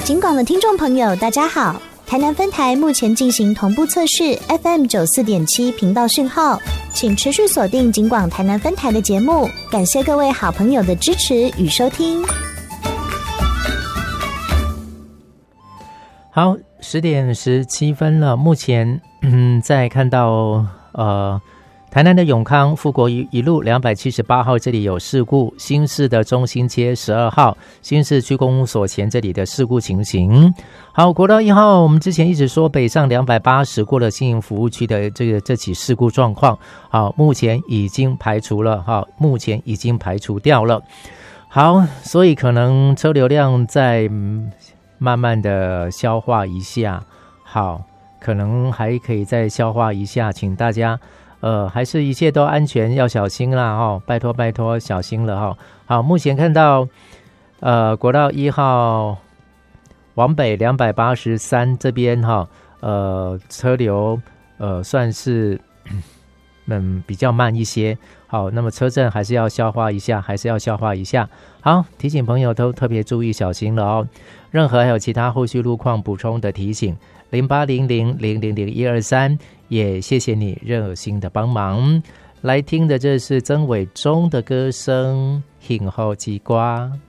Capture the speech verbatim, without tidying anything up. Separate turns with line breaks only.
警广的听众朋友大家好，台南分台目前进行同步测试 F M 九十四点七 频道讯号，请持续锁定警广台南分台的节目，感谢各位好朋友的支持与收听。
好，十点十七分了，目前嗯，在看到呃台南的永康富国一路两百七十八号这里有事故，新市的中心街十二号新市区公务所前这里的事故情形。好，国道一号我们之前一直说北上两百八十过了新营服务区的这个这起事故状况，好，目前已经排除了，好，目前已经排除掉了。好，所以可能车流量在、嗯、慢慢的消化一下，好，可能还可以再消化一下，请大家呃，还是一切都安全，要小心啦哦，拜托拜托，小心了哦。好，目前看到呃国道一号往北两百八十三这边哈、哦，呃车流呃算是嗯比较慢一些。好，那么车阵还是要消化一下，还是要消化一下。好，提醒朋友都特别注意小心了哦。任何还有其他后续路况补充的提醒，零八零零零零零一二三。也谢谢你热心的帮忙。来听的这是曾伟忠的歌声《幸福之歌》。